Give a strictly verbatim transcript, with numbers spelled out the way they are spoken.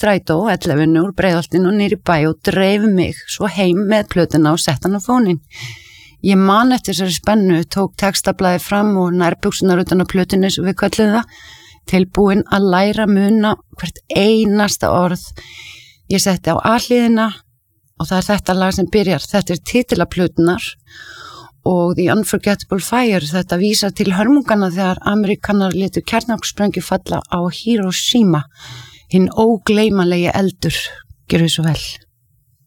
strætó ellefunni úr Breiðholtinu og niður í bæ og dreif mig svo heim með plötuna og sett hann á fóninn. Ég man eftir þessari spennu, tók textablaði fram og nærbuxurnar utan á plötunni sem við kölluðum það, tilbúin að læra muna hvert einasta orð. Ég setti á A-hliðina og það er þetta lag sem byrjar. Þetta er titilla plötunar og The Unforgettable Fire, þetta vísar til hörmungana þegar Amerikanar létu kjarnorkusprengju falla á Hiroshima, hinn ógleymanlegi eldur. Gjörðu svo vel.